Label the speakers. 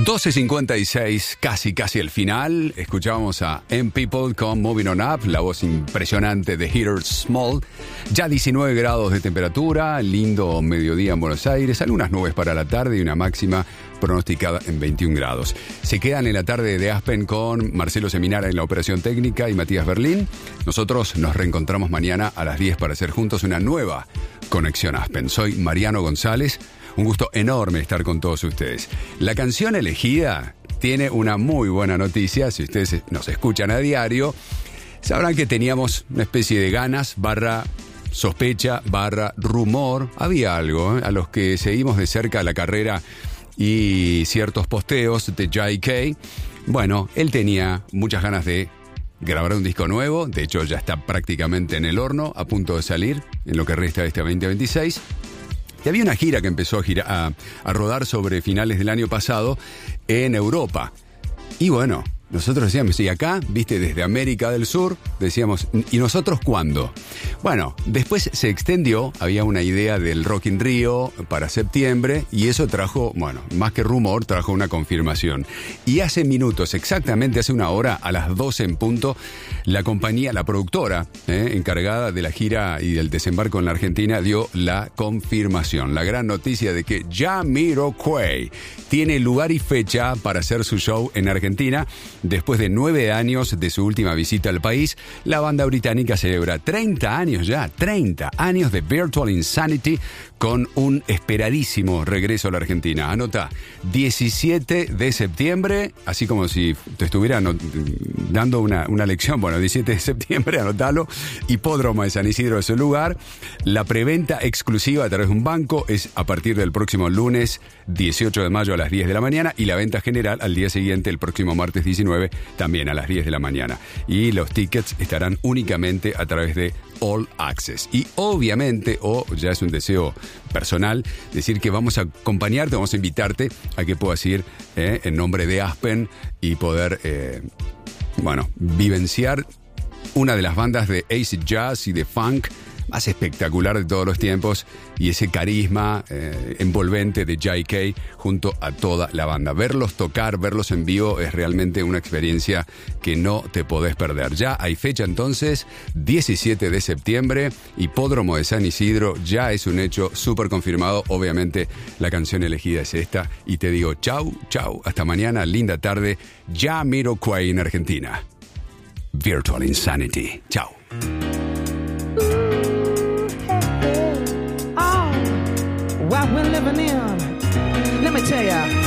Speaker 1: 12:56, casi el final. Escuchamos a M-People con Moving On Up, la voz impresionante de Heather Small. Ya 19 grados de temperatura, lindo mediodía en Buenos Aires, algunas nubes para la tarde y una máxima pronosticada en 21 grados. Se quedan en la tarde de Aspen con Marcelo Seminara en la operación técnica y Matías Berlín. Nosotros nos reencontramos mañana a las 10 para hacer juntos una nueva Conexión Aspen. Soy Mariano González. Un gusto enorme estar con todos ustedes. La canción elegida tiene una muy buena noticia. Si ustedes nos escuchan a diario, sabrán que teníamos una especie de ganas, sospecha, rumor. Había algo, a los que seguimos de cerca la carrera y ciertos posteos de J.K. Bueno, él tenía muchas ganas de grabar un disco nuevo. De hecho, ya está prácticamente en el horno, a punto de salir en lo que resta de este 2026. Y había una gira que empezó a rodar sobre finales del año pasado en Europa. Y bueno, nosotros decíamos, y acá, viste, desde América del Sur, decíamos, ¿y nosotros cuándo? Bueno, después se extendió, había una idea del Rock in Rio para septiembre, y eso trajo, bueno, más que rumor, trajo una confirmación. Y hace minutos, exactamente hace una hora, a las 12 en punto, la compañía, la productora, encargada de la gira y del desembarco en la Argentina, dio la confirmación, la gran noticia de que Jamiroquai tiene lugar y fecha para hacer su show en Argentina. Después de 9 años de su última visita al país, la banda británica celebra 30 años de Virtual Insanity con un esperadísimo regreso a la Argentina. Anota, 17 de septiembre, así como si te estuviera dando una lección. Bueno, 17 de septiembre, anotalo. Hipódromo de San Isidro es el lugar. La preventa exclusiva a través de un banco es a partir del próximo lunes 18 de mayo a las 10 de la mañana y la venta general al día siguiente, el próximo martes 19, también a las 10 de la mañana. Y los tickets estarán únicamente a través de All Access. Y obviamente, ya es un deseo personal, decir que vamos a acompañarte, vamos a invitarte a que puedas ir en nombre de Aspen y poder, vivenciar una de las bandas de acid jazz y de funk más espectacular de todos los tiempos y ese carisma envolvente de J.K. junto a toda la banda. Verlos tocar, verlos en vivo es realmente una experiencia que no te podés perder. Ya hay fecha entonces, 17 de septiembre, Hipódromo de San Isidro, ya es un hecho súper confirmado. Obviamente la canción elegida es esta y te digo chau, hasta mañana, linda tarde, Jamiroquai en Argentina. Virtual Insanity, chau.
Speaker 2: What we're living in, let me tell ya.